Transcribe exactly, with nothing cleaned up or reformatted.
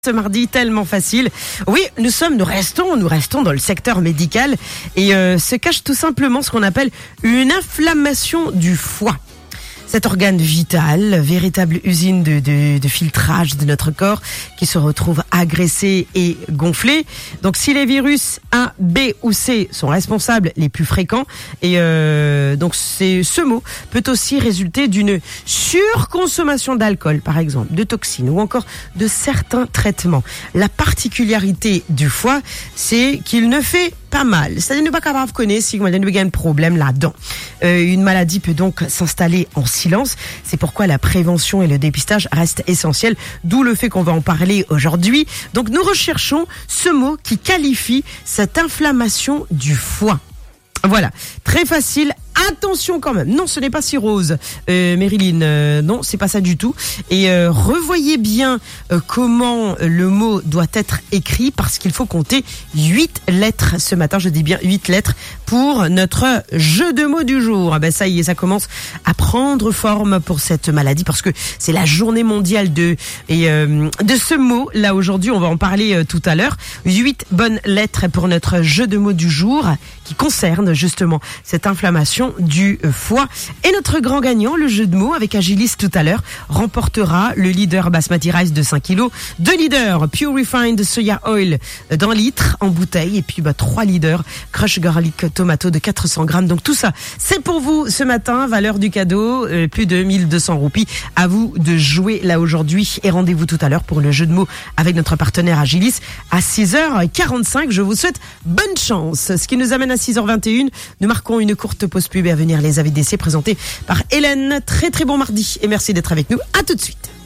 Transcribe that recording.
Ce mardi tellement facile. Oui, nous sommes, nous restons, nous restons dans le secteur médical et euh, se cache tout simplement ce qu'on appelle une inflammation du foie. Cet organe vital, véritable usine de, de, de filtrage de notre corps qui se retrouve agressé et gonflé. Donc si les virus A, B ou C sont responsables les plus fréquents, et euh, donc c'est, ce mot peut aussi résulter d'une surconsommation d'alcool par exemple, de toxines ou encore de certains traitements. La particularité du foie, c'est qu'il ne fait pas mal. C'est-à-dire ne pas capable de connaître si il y a un problème là-dedans. Euh, une maladie peut donc s'installer en silence. C'est pourquoi la prévention et le dépistage restent essentiels. D'où le fait qu'on va en parler aujourd'hui. Donc nous recherchons ce mot qui qualifie cette inflammation du foie. Voilà, très facile. Attention quand même, non, ce n'est pas si rose, euh, Marilyn, euh, non, c'est pas ça du tout. Et euh, revoyez bien euh, comment le mot doit être écrit, parce qu'il faut compter huit lettres ce matin, je dis bien huit lettres, pour notre jeu de mots du jour. Ah ben ça y est, ça commence à prendre forme pour cette maladie, parce que c'est la journée mondiale de, et, euh, de ce mot. Là aujourd'hui, on va en parler euh, tout à l'heure. Huit bonnes lettres pour notre jeu de mots du jour, qui concerne justement cette inflammation du foie. Et notre grand gagnant, le jeu de mots avec Agilis tout à l'heure, remportera le leader Basmati Rice de cinq kilos, deux leaders Pure Refined Soya Oil d'un litre en bouteille, et puis bah, trois leaders Crush Garlic Tomato de quatre cents grammes. Donc tout ça, c'est pour vous ce matin. Valeur du cadeau, euh, plus de mille deux cents roupies. À vous de jouer là aujourd'hui. Et rendez-vous tout à l'heure pour le jeu de mots avec notre partenaire Agilis à six heures quarante-cinq. Je vous souhaite bonne chance. Ce qui nous amène à six heures vingt et une. Nous marquons une courte pause pub et à venir les A V D C présentés par Hélène. Très très bon mardi et merci d'être avec nous. À tout de suite.